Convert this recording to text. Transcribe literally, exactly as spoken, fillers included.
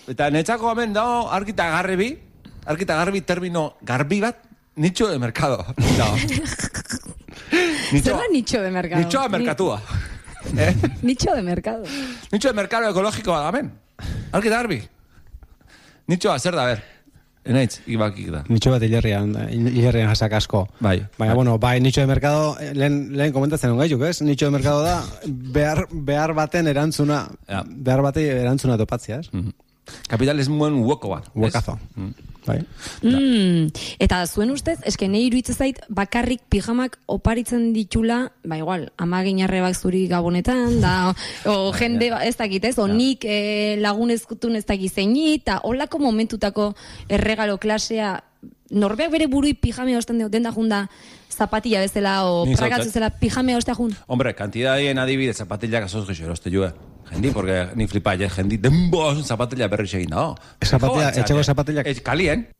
Eta netzako hemen dago argita garbi, argita garbi termino garbi bat, nicho de mercado. No. Zer da nicho de mercado? Nicho de merkatua. Eh? Nicho de mercado. Nicho de mercado ekologiko bat, amen. Argita garbi. Nichoa, zer da, ber. Enaitz, ibakik da. Nicho bat hilerrian, hilerrian jasak asko. Bai. Baina, bueno, bai, nicho de mercado, lehen, lehen komentatzen un gaiuk, ez? Nicho de mercado da, behar, behar baten erantzuna, ja. behar bate erantzuna topatzia, ez? Mm-hmm. Kapitalismoen hueko bat. Huekazo. Mm. Bai. Mm, eta zuen ustez, eske nahi iruditzen zait bakarrik pijamak oparitzen ditula, ba igual, ama ginarrebak zuri gabonetan, da, o jende, ez dakit ez, o nik eh, lagunezkutun ez dakit zeinit, eta holako momentutako erregalo klasea, norbeak bere burui pijamea osten den da junda zapatilla bezala, o pragatz bezala pijamea ostea jun? Hombre, kantidadien adibidez zapatillak asoz gexo eroste jue. Jendi, porque ni flipa, jendi, denbo zapatilla berri segin, no. Zapatilla, etxeko zapatillak. Kalien,